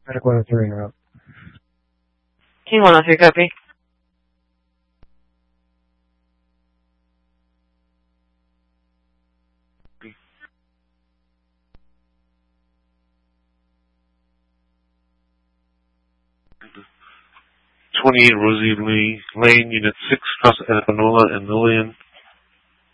Medic 103 en route. King 103, copy. #28 Rosie Lee Lane, Unit 6, across Espanola and Lillian.